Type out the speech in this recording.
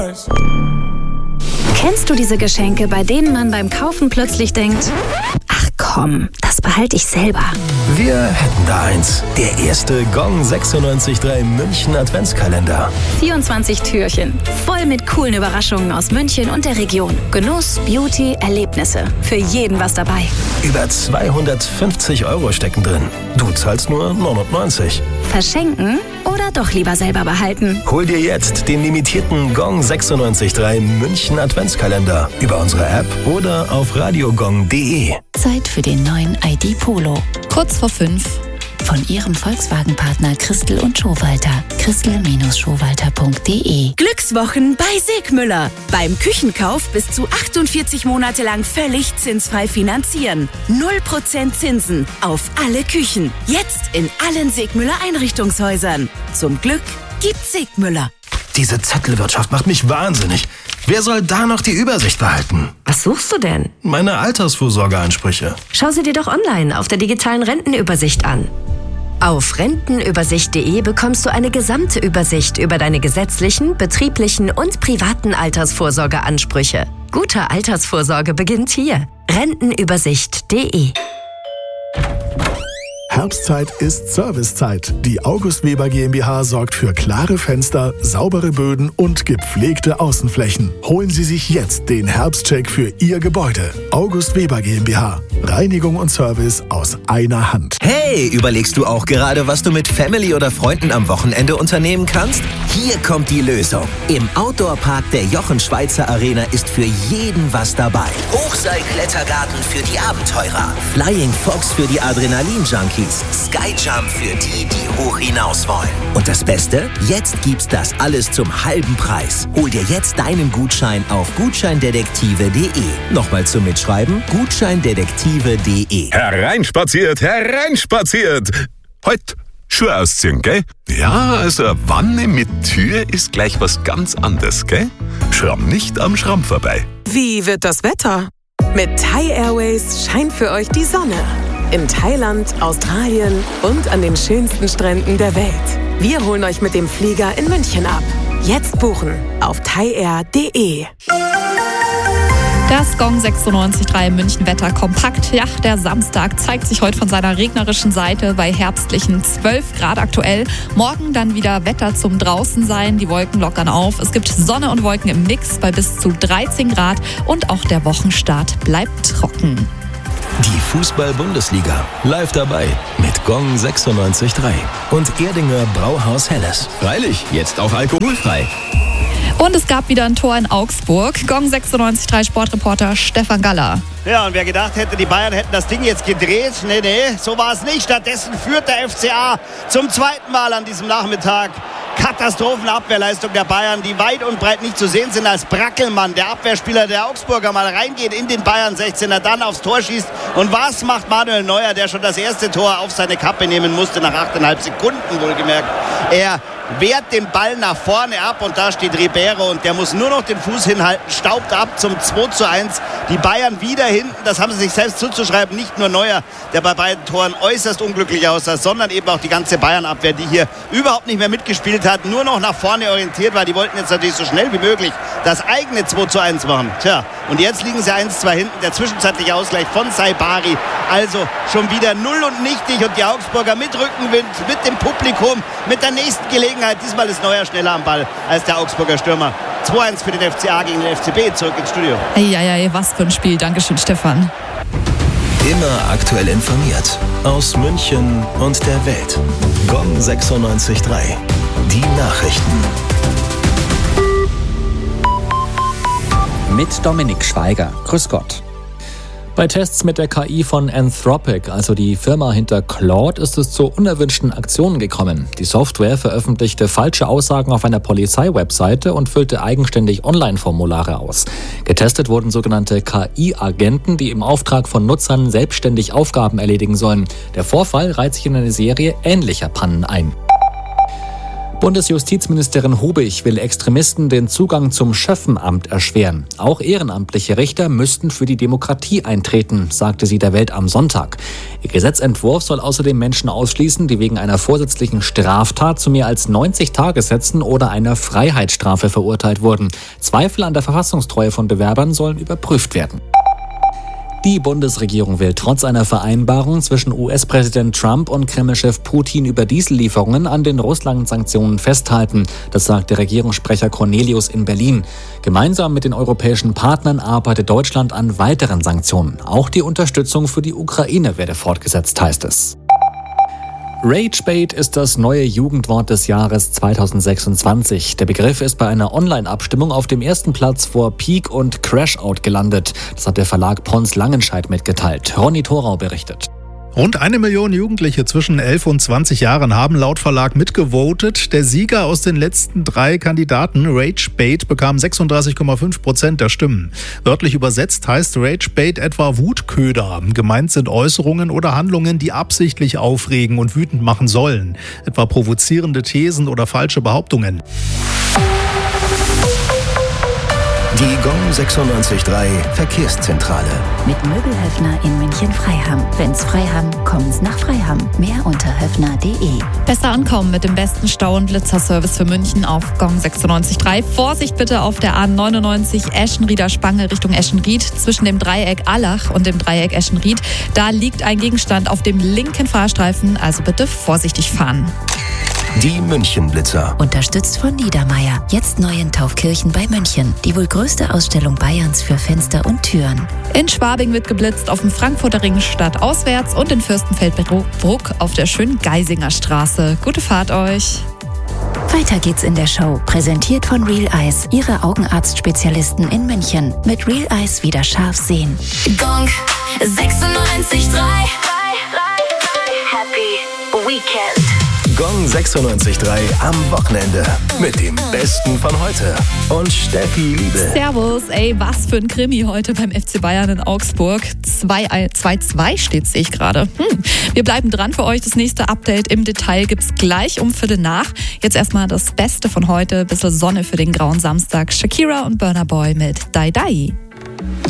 Kennst du diese Geschenke, bei denen man beim Kaufen plötzlich denkt, ach komm, das behalte ich selber? Wir hätten da eins. Der erste Gong 96.3 München Adventskalender. 24 Türchen, voll mit coolen Überraschungen aus München und der Region. Genuss, Beauty, Erlebnisse. Für jeden was dabei. Über 250 € stecken drin. Du zahlst nur 99. Verschenken oder doch lieber selber behalten? Hol dir jetzt den limitierten Gong 96.3 München Adventskalender über unsere App oder auf radiogong.de. Zeit für den neuen ID Polo. Kurz vor 5. Von Ihrem Volkswagen-Partner Christel und Schowalter. Christel-Schowalter.de. Glückswochen bei Segmüller. Beim Küchenkauf bis zu 48 Monate lang völlig zinsfrei finanzieren. 0% Zinsen auf alle Küchen. Jetzt in allen Segmüller Einrichtungshäusern. Zum Glück gibt's Segmüller. Diese Zettelwirtschaft macht mich wahnsinnig. Wer soll da noch die Übersicht behalten? Was suchst du denn? Meine Altersvorsorgeansprüche. Schau sie dir doch online auf der digitalen Rentenübersicht an. Auf rentenübersicht.de bekommst du eine gesamte Übersicht über deine gesetzlichen, betrieblichen und privaten Altersvorsorgeansprüche. Gute Altersvorsorge beginnt hier. rentenübersicht.de. Herbstzeit ist Servicezeit. Die August Weber GmbH sorgt für klare Fenster, saubere Böden und gepflegte Außenflächen. Holen Sie sich jetzt den Herbstcheck für Ihr Gebäude. August Weber GmbH. Reinigung und Service aus einer Hand. Hey, überlegst du auch gerade, was du mit Family oder Freunden am Wochenende unternehmen kannst? Hier kommt die Lösung. Im Outdoor-Park der Jochen Schweizer Arena ist für jeden was dabei. Hochseil-Klettergarten für die Abenteurer. Flying Fox für die Adrenalin-Junkies. Skyjump für die, die hoch hinaus wollen. Und das Beste? Jetzt gibt's das alles zum halben Preis. Hol dir jetzt deinen Gutschein auf gutscheindetektive.de. Nochmal zum Mitschreiben: gutscheindetektive.de. Hereinspaziert, hereinspaziert! Heut Schuhe ausziehen, gell? Ja, also eine Wanne mit Tür ist gleich was ganz anderes, gell? Schramm nicht am Schramm vorbei. Wie wird das Wetter? Mit Thai Airways scheint für euch die Sonne. In Thailand, Australien und an den schönsten Stränden der Welt. Wir holen euch mit dem Flieger in München ab. Jetzt buchen auf thaiair.de. Das Gong 96.3 München Wetter kompakt. Ja, der Samstag zeigt sich heute von seiner regnerischen Seite bei herbstlichen 12 Grad aktuell. Morgen dann wieder Wetter zum Draußensein. Die Wolken lockern auf. Es gibt Sonne und Wolken im Mix bei bis zu 13 Grad. Und auch der Wochenstart bleibt trocken. Die Fußball-Bundesliga. Live dabei mit Gong 96.3 und Erdinger Brauhaus Helles. Freilich, jetzt auch alkoholfrei. Und es gab wieder ein Tor in Augsburg. Gong 96.3 Sportreporter Stefan Galler. Ja, und wer gedacht hätte, die Bayern hätten das Ding jetzt gedreht, nee, so war es nicht. Stattdessen führt der FCA zum zweiten Mal an diesem Nachmittag. Katastrophenabwehrleistung der Bayern, die weit und breit nicht zu sehen sind, als Brackelmann, der Abwehrspieler der Augsburger, mal reingeht in den Bayern 16er, dann aufs Tor schießt. Und was macht Manuel Neuer, der schon das erste Tor auf seine Kappe nehmen musste, nach 8,5 Sekunden wohlgemerkt? Er wehrt den Ball nach vorne ab und da steht Ribeiro und der muss nur noch den Fuß hinhalten, staubt ab zum 2:1. Die Bayern wieder hinten, das haben sie sich selbst zuzuschreiben, nicht nur Neuer, der bei beiden Toren äußerst unglücklich aussah, sondern eben auch die ganze Bayern-Abwehr, die hier überhaupt nicht mehr mitgespielt hat, nur noch nach vorne orientiert war. Die wollten jetzt natürlich so schnell wie möglich das eigene 2:1 machen. Tja, und jetzt liegen sie 1:2 hinten, der zwischenzeitliche Ausgleich von Saibari. Also schon wieder null und nichtig und die Augsburger mit Rückenwind, mit dem Publikum, mit der nächsten Gelegenheit. Diesmal ist Neuer schneller am Ball als der Augsburger Stürmer. 2:1 für den FCA gegen den FCB. Zurück ins Studio. Eieiei, was für ein Spiel. Dankeschön, Stefan. Immer aktuell informiert. Aus München und der Welt. Gong 96.3. Die Nachrichten. Mit Dominik Schweiger. Grüß Gott. Bei Tests mit der KI von Anthropic, also die Firma hinter Claude, ist es zu unerwünschten Aktionen gekommen. Die Software veröffentlichte falsche Aussagen auf einer Polizeiwebseite und füllte eigenständig Online-Formulare aus. Getestet wurden sogenannte KI-Agenten, die im Auftrag von Nutzern selbstständig Aufgaben erledigen sollen. Der Vorfall reiht sich in eine Serie ähnlicher Pannen ein. Bundesjustizministerin Hubig will Extremisten den Zugang zum Schöffenamt erschweren. Auch ehrenamtliche Richter müssten für die Demokratie eintreten, sagte sie der Welt am Sonntag. Ihr Gesetzentwurf soll außerdem Menschen ausschließen, die wegen einer vorsätzlichen Straftat zu mehr als 90 Tagessätzen oder einer Freiheitsstrafe verurteilt wurden. Zweifel an der Verfassungstreue von Bewerbern sollen überprüft werden. Die Bundesregierung will trotz einer Vereinbarung zwischen US-Präsident Trump und Kreml-Chef Putin über Diesellieferungen an den Russland-Sanktionen festhalten. Das sagt der Regierungssprecher Cornelius in Berlin. Gemeinsam mit den europäischen Partnern arbeitet Deutschland an weiteren Sanktionen. Auch die Unterstützung für die Ukraine werde fortgesetzt, heißt es. Ragebait ist das neue Jugendwort des Jahres 2026. Der Begriff ist bei einer Online-Abstimmung auf dem ersten Platz vor Peak und Crashout gelandet. Das hat der Verlag Pons Langenscheidt mitgeteilt. Ronny Thorau berichtet. Rund 1 Million Jugendliche zwischen 11 und 20 Jahren haben laut Verlag mitgevotet. Der Sieger aus den letzten 3 Kandidaten, Ragebait, bekam 36,5% der Stimmen. Wörtlich übersetzt heißt Ragebait etwa Wutköder. Gemeint sind Äußerungen oder Handlungen, die absichtlich aufregen und wütend machen sollen. Etwa provozierende Thesen oder falsche Behauptungen. Die Gong 96.3 Verkehrszentrale. Mit Möbelhöfner in München-Freiham. Wenn's Freiham, kommen's nach Freiham. Mehr unter höfner.de. Besser ankommen mit dem besten Stau- und Blitzerservice für München auf Gong 96.3. Vorsicht bitte auf der A99 Eschenrieder Spange Richtung Eschenried. Zwischen dem Dreieck Allach und dem Dreieck Eschenried. Da liegt ein Gegenstand auf dem linken Fahrstreifen. Also bitte vorsichtig fahren. Die München-Blitzer. Unterstützt von Niedermeyer. Jetzt neu in Taufkirchen bei München. Die wohl größte Ausstellung Bayerns für Fenster und Türen. In Schwabing wird geblitzt, auf dem Frankfurter Ring stadtauswärts und in Fürstenfeldbruck auf der schönen Geisinger Straße. Gute Fahrt euch! Weiter geht's in der Show. Präsentiert von Real Eyes, Ihre Augenarztspezialisten in München. Mit Real Eyes wieder scharf sehen. Gong 96.3 Happy Weekend. Gong 96.3 am Wochenende. Mit dem Besten von heute. Und Steffi Liebe. Servus, ey, was für ein Krimi heute beim FC Bayern in Augsburg. 2-2 steht's, sehe ich gerade. Wir bleiben dran für euch. Das nächste Update im Detail gibt's gleich um 7:15. Jetzt erstmal das Beste von heute. Bisschen Sonne für den grauen Samstag. Shakira und Burna Boy mit Dai Dai.